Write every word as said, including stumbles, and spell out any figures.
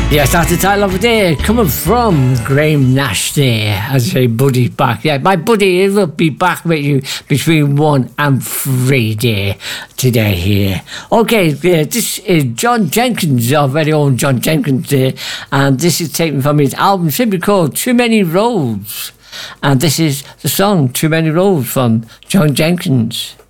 Yes, that's the title of the day, coming from Graham Nash there. As I say, buddy back. Yeah, my buddy will be back with you between one and three day today here. Okay, yeah, this is John Jenkins, our very own John Jenkins there, and this is taken from his album simply called Too Many Roads. And this is the song Too Many Roads from John Jenkins.